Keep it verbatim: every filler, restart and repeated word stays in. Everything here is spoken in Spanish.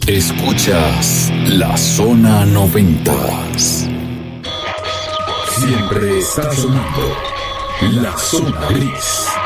Escuchas la Zona noventa. Siempre está sonando la Zona Gris.